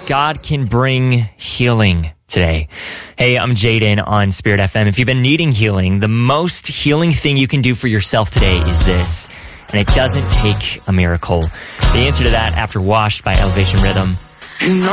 God can bring healing today. Hey, I'm Jaden on Spirit FM. If you've been needing healing, the most healing thing you can do for yourself today is this. And it doesn't take a miracle. The answer to that after Washed by Elevation Rhythm.